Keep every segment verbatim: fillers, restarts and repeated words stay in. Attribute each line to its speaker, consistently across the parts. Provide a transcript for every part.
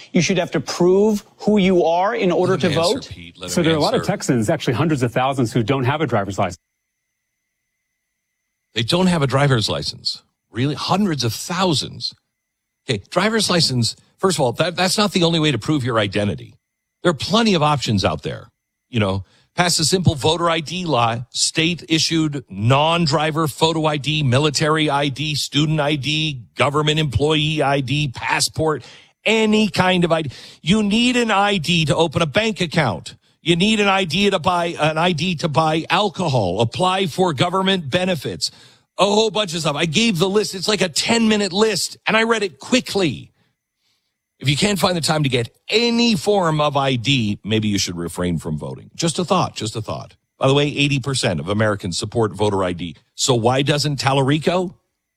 Speaker 1: you should have to prove who you are in order to
Speaker 2: answer,
Speaker 1: vote?
Speaker 2: Pete. Let
Speaker 3: So
Speaker 2: him
Speaker 3: there are a lot of
Speaker 2: answer.
Speaker 3: Texans, actually hundreds of thousands, who don't have a driver's license.
Speaker 2: They don't have a driver's license. Really? Hundreds of thousands. Okay, driver's license, first of all, that, that's not the only way to prove your identity. There are plenty of options out there. You know, pass a simple voter I D law, state-issued non-driver photo I D, military I D, student I D, government employee I D, passport, any kind of I D. You need an I D to open a bank account. You need an I D to buy an I D to buy alcohol, apply for government benefits, a whole bunch of stuff. I gave the list. It's like a ten minute list, and I read it quickly. If you can't find the time to get any form of I D, maybe you should refrain from voting. Just a thought, just a thought. By the way, eighty percent of Americans support voter I D. So why doesn't Tallarico?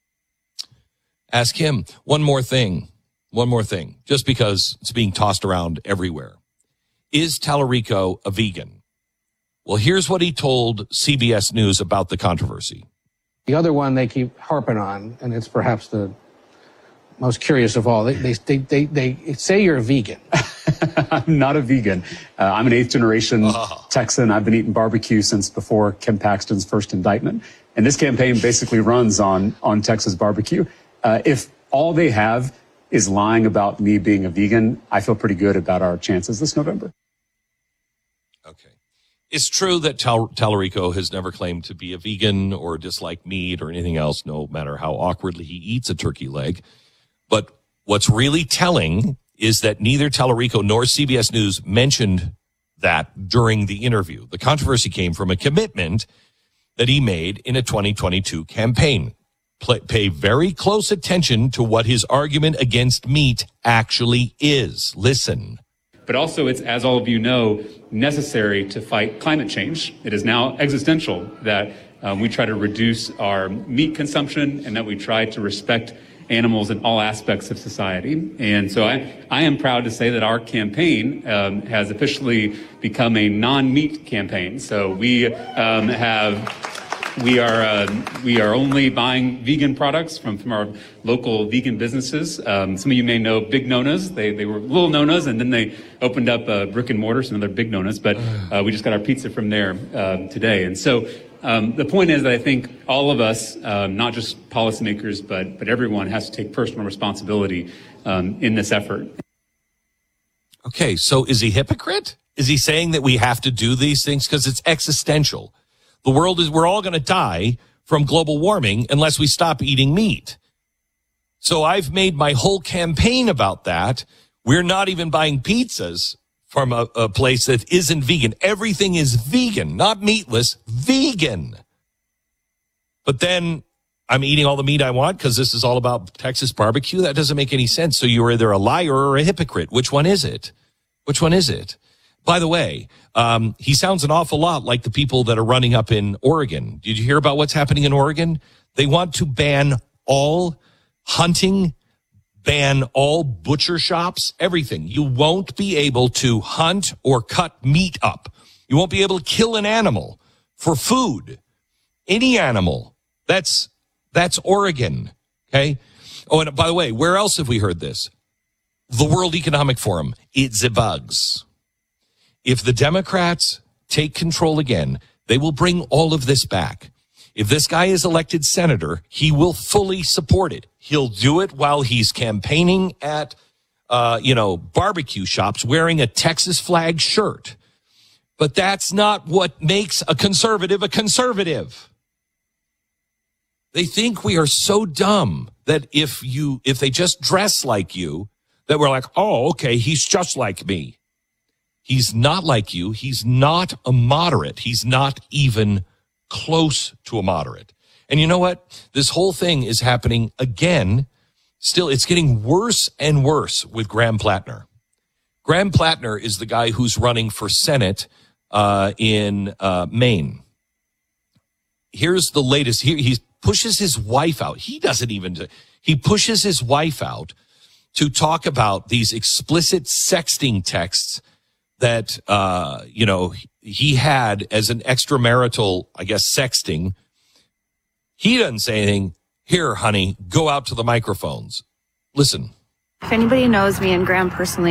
Speaker 2: Ask him. One more thing. One more thing. Just because it's being tossed around everywhere. Is Tallarico a vegan? Well, here's what he told C B S News about the controversy.
Speaker 4: The other one they keep harping on, and it's perhaps the most curious of all, they they they, they, they say you're a vegan.
Speaker 3: I'm not a vegan. Uh, I'm an eighth generation
Speaker 2: Oh.
Speaker 3: Texan. I've been eating barbecue since before Ken Paxton's first indictment. And this campaign basically runs on, on Texas barbecue. Uh, if all they have is lying about me being a vegan, I feel pretty good about our chances this November.
Speaker 2: Okay. It's true that Tal- Tallarico has never claimed to be a vegan or dislike meat or anything else, no matter how awkwardly he eats a turkey leg. But what's really telling is that neither Tallarico nor C B S News mentioned that during the interview. The controversy came from a commitment that he made in a twenty twenty-two campaign. Play, pay very close attention to what his argument against meat actually is. Listen.
Speaker 5: But also, it's, as all of you know, necessary to fight climate change. It is now existential that um, we try to reduce our meat consumption and that we try to respect animals in all aspects of society. And so I, I am proud to say that our campaign um, has officially become a non-meat campaign. So we um, have... We are uh, we are only buying vegan products from, from our local vegan businesses. Um, some of you may know Big Nona's. They they were little Nona's, and then they opened up uh, brick and mortar, so another Big Nona's. But uh, we just got our pizza from there uh, today. And so um, the point is that I think all of us, um, not just policymakers, but but everyone, has to take personal responsibility um, in this effort.
Speaker 2: Okay, so is he hypocrite? Is he saying that we have to do these things because it's existential? The world is, we're all going to die from global warming unless we stop eating meat. So I've made my whole campaign about that. We're not even buying pizzas from a, a place that isn't vegan. Everything is vegan, not meatless, vegan. But then I'm eating all the meat I want because this is all about Texas barbecue. That doesn't make any sense. So you're either a liar or a hypocrite. Which one is it? Which one is it? By the way, um, he sounds an awful lot like the people that are running up in Oregon. Did you hear about what's happening in Oregon? They want to ban all hunting, ban all butcher shops, everything. You won't be able to hunt or cut meat up. You won't be able to kill an animal for food. Any animal. That's, that's Oregon. Okay. Oh, and by the way, where else have we heard this? The World Economic Forum. It's the bugs. If the Democrats take control again, they will bring all of this back. If this guy is elected senator, he will fully support it. He'll do it while he's campaigning at, uh, you know, barbecue shops wearing a Texas flag shirt. But that's not what makes a conservative a conservative. They think we are so dumb that if you, if they just dress like you, that we're like, oh, okay, he's just like me. He's not like you. He's not a moderate. He's not even close to a moderate. And you know what? This whole thing is happening again. Still, it's getting worse and worse with Graham Plattner. Graham Plattner is the guy who's running for Senate uh, in uh, Maine. Here's the latest. He, he pushes his wife out. He doesn't even, he pushes his wife out to talk about these explicit sexting texts that, uh, you know, he had as an extramarital, I guess, sexting. He doesn't say anything. Here, honey, go out to the microphones. Listen.
Speaker 6: If anybody knows me and Graham personally,